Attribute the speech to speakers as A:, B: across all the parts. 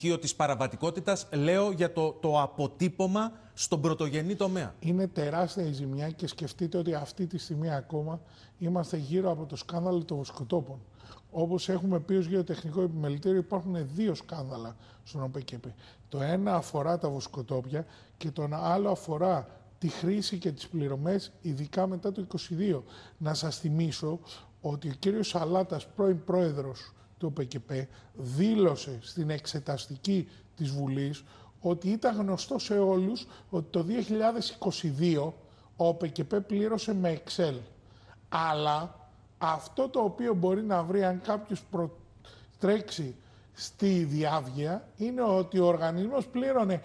A: της παραβατικότητας, λέω για το αποτύπωμα στον πρωτογενή τομέα.
B: Είναι τεράστια η ζημιά και σκεφτείτε ότι αυτή τη στιγμή ακόμα είμαστε γύρω από το σκάνδαλο των βοσκοτόπων. Όπως έχουμε πει ως γεωτεχνικό επιμελητήριο, υπάρχουν δύο σκάνδαλα στον ΟΠΕΚΕΠ. Το ένα αφορά τα βοσκοτόπια και το άλλο αφορά τη χρήση και τις πληρωμές, ειδικά μετά το 2022. Να σας θυμίσω ότι ο κύριος Σαλάτας, πρώην πρόεδρος του ΟΠΕΚΕΠ, δήλωσε στην εξεταστική της Βουλής ότι ήταν γνωστό σε όλους ότι το 2022 ο ΟΠΕΚΕΠ πλήρωσε με Excel. Αλλά αυτό το οποίο μπορεί να βρει αν κάποιος τρέξει στη διάβγεια είναι ότι ο οργανισμός πλήρωνε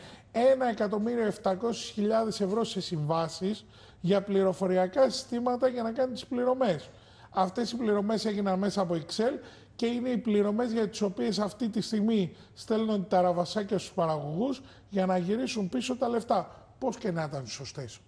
B: 1.700.000 ευρώ σε συμβάσεις για πληροφοριακά συστήματα για να κάνει τις πληρωμές. Αυτές οι πληρωμές έγιναν μέσα από Excel και είναι οι πληρωμές για τις οποίες αυτή τη στιγμή στέλνουν τα ραβασάκια στους παραγωγούς για να γυρίσουν πίσω τα λεφτά. Πώς και να ήταν σωστές.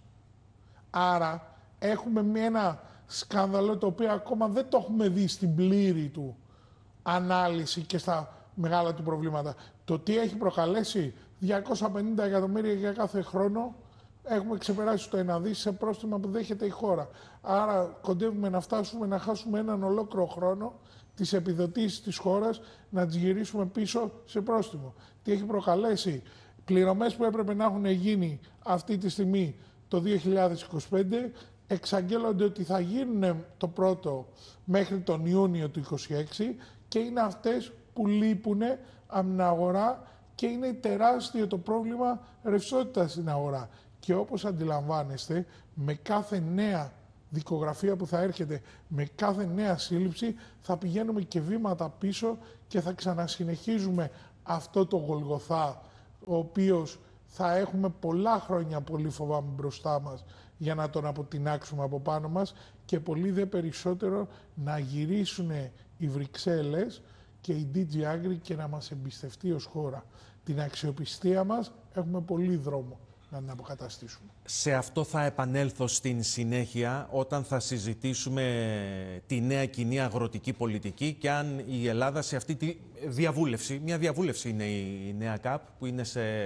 B: Άρα έχουμε ένα σκάνδαλο το οποίο ακόμα δεν το έχουμε δει στην πλήρη του ανάλυση και στα μεγάλα του προβλήματα. Το τι έχει προκαλέσει 250 εκατομμύρια για κάθε χρόνο, έχουμε ξεπεράσει το 1 δις σε πρόστιμα που δέχεται η χώρα. Άρα κοντεύουμε να φτάσουμε να χάσουμε έναν ολόκληρο χρόνο τις επιδοτήσεις της χώρας, να τις γυρίσουμε πίσω σε πρόστιμο. Τι έχει προκαλέσει? Πληρωμές που έπρεπε να έχουν γίνει αυτή τη στιγμή το 2025, εξαγγέλλονται ότι θα γίνουν το πρώτο μέχρι τον Ιούνιο του 2026 και είναι αυτές που λείπουν από την αγορά και είναι τεράστιο το πρόβλημα ρευστότητας στην αγορά. Και όπως αντιλαμβάνεστε, με κάθε νέα δικογραφία που θα έρχεται, με κάθε νέα σύλληψη, θα πηγαίνουμε και βήματα πίσω και θα ξανασυνεχίζουμε αυτό το Γολγοθά, ο οποίος θα έχουμε πολλά χρόνια, πολύ φοβάμαι, μπροστά μας για να τον αποτινάξουμε από πάνω μας και πολύ δε περισσότερο να γυρίσουν οι Βρυξέλλες και η DG Agri και να μας εμπιστευτεί ως χώρα. Την αξιοπιστία μας έχουμε πολύ δρόμο να την αποκαταστήσουμε.
A: Σε αυτό θα επανέλθω στην συνέχεια όταν θα συζητήσουμε τη νέα κοινή αγροτική πολιτική και αν η Ελλάδα σε αυτή τη διαβούλευση, μια διαβούλευση είναι η νέα ΚΑΠ που είναι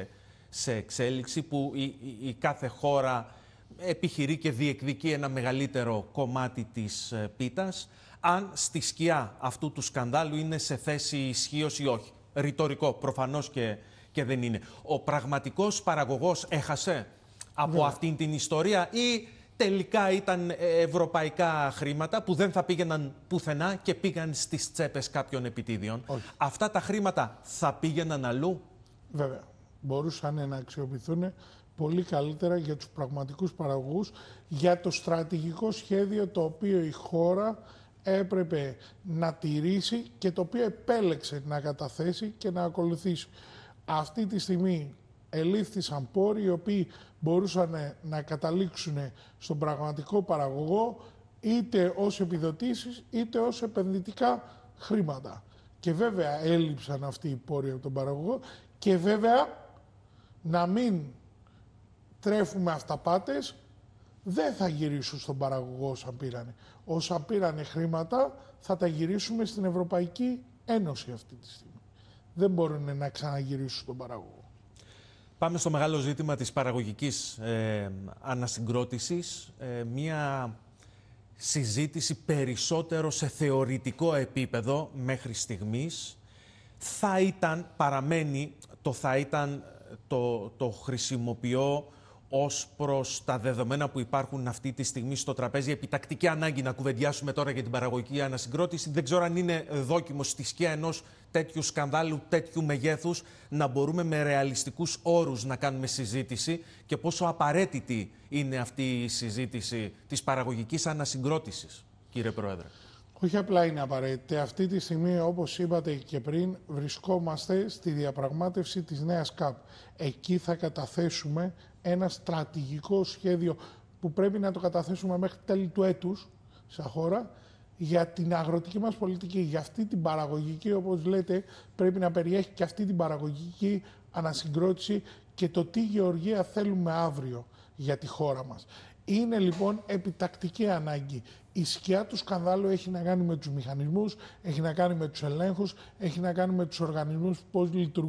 A: σε εξέλιξη, που η κάθε χώρα επιχειρεί και διεκδικεί ένα μεγαλύτερο κομμάτι της πίτας, αν στη σκιά αυτού του σκανδάλου είναι σε θέση ισχύως ή όχι. Ρητορικό, προφανώς και δεν είναι. Ο πραγματικός παραγωγός έχασε από αυτήν την ιστορία ή τελικά ήταν ευρωπαϊκά χρήματα που δεν θα πήγαιναν πουθενά και πήγαν στις τσέπες κάποιων επιτίδιων?
B: Όχι.
A: Αυτά τα χρήματα θα πήγαιναν αλλού?
B: Βέβαια. Μπορούσαν να αξιοποιηθούν πολύ καλύτερα για τους πραγματικούς παραγωγούς, για το στρατηγικό σχέδιο το οποίο η χώρα έπρεπε να τηρήσει και το οποίο επέλεξε να καταθέσει και να ακολουθήσει. Αυτή τη στιγμή ελήφθησαν πόροι οι οποίοι μπορούσαν να καταλήξουν στον πραγματικό παραγωγό είτε ως επιδοτήσεις είτε ως επενδυτικά χρήματα. Και βέβαια έλειψαν αυτοί οι πόροι από τον παραγωγό και βέβαια να μην τρέφουμε αυταπάτες, δεν θα γυρίσουν στον παραγωγό όσα πήρανε. Όσα πήρανε χρήματα θα τα γυρίσουμε στην Ευρωπαϊκή Ένωση αυτή τη στιγμή. Δεν μπορούν να ξαναγυρίσουν στον παραγωγό.
A: Πάμε στο μεγάλο ζήτημα της παραγωγικής ανασυγκρότησης. Μία συζήτηση περισσότερο σε θεωρητικό επίπεδο μέχρι στιγμής. Θα ήταν, παραμένει, το χρησιμοποιώ ως προς τα δεδομένα που υπάρχουν αυτή τη στιγμή στο τραπέζι. Επιτακτική ανάγκη να κουβεντιάσουμε τώρα για την παραγωγική ανασυγκρότηση. Δεν ξέρω αν είναι δόκιμο στη σκιά ενός τέτοιου σκανδάλου, τέτοιου μεγέθους, να μπορούμε με ρεαλιστικούς όρους να κάνουμε συζήτηση και πόσο απαραίτητη είναι αυτή η συζήτηση της παραγωγικής ανασυγκρότησης, κύριε Πρόεδρε.
B: Όχι απλά είναι απαραίτητη. Αυτή τη στιγμή, όπως είπατε και πριν, βρισκόμαστε στη διαπραγμάτευση της νέας ΚΑΠ. Εκεί θα καταθέσουμε ένα στρατηγικό σχέδιο που πρέπει να το καταθέσουμε μέχρι τέλη του έτους σαν χώρα για την αγροτική μας πολιτική. Για αυτή την παραγωγική, όπως λέτε, πρέπει να περιέχει και αυτή την παραγωγική ανασυγκρότηση και το τι γεωργία θέλουμε αύριο για τη χώρα μας. Είναι λοιπόν επιτακτική ανάγκη. Η σκιά του σκανδάλου έχει να κάνει με τους μηχανισμούς, έχει να κάνει με τους ελέγχους, έχει να κάνει με τους οργανισμούς πώς λειτουργούν.